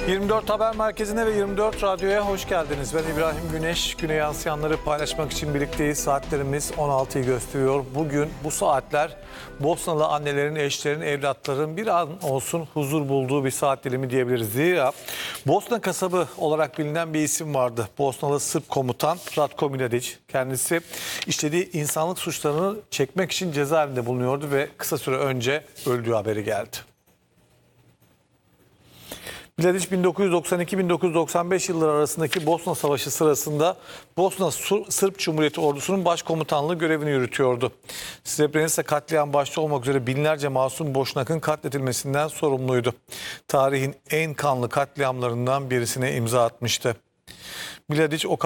24 Haber Merkezi'ne ve 24 Radyo'ya hoş geldiniz. Ben İbrahim Güneş. Güne yansıyanları paylaşmak için birlikteyiz. Saatlerimiz 16'yı gösteriyor. Bugün bu saatler Bosnalı annelerin, eşlerin, evlatların bir an olsun huzur bulduğu bir saat dilimi diyebiliriz. Zira Bosna kasabı olarak bilinen bir isim vardı. Bosnalı Sırp komutan Ratko Mladic. Kendisi işlediği insanlık suçlarını çekmek için cezaevinde bulunuyordu ve kısa süre önce öldüğü haberi geldi. Mladic 1992-1995 yılları arasındaki Bosna Savaşı sırasında Bosna Sırp Cumhuriyeti ordusunun başkomutanlığı görevini yürütüyordu. Srebrenica katliam başta olmak üzere binlerce masum Boşnak'ın katledilmesinden sorumluydu. Tarihin en kanlı katliamlarından birisine imza atmıştı. Mladic o